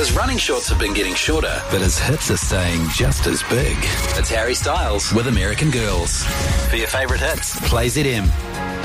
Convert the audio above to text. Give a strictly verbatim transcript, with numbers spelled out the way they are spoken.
His running shorts have been getting shorter, but his hits are staying just as big. It's Harry Styles with American Girls. For your favourite hits, play Z M.